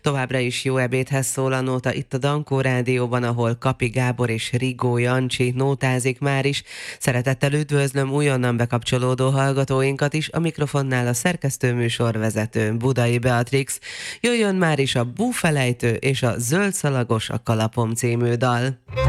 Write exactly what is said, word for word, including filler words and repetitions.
Továbbra is jó ebédhez szól a nóta itt a Dankó Rádióban, ahol Kapi Gábor és Rigó Jancsi nótázik már is. Szeretettel üdvözlöm újonnan bekapcsolódó hallgatóinkat is, a mikrofonnál a szerkesztő műsorvezető Budai Beatrix. Jöjjön már is a Búfelejtő és a Zöldszalagos a Kalapom című dal.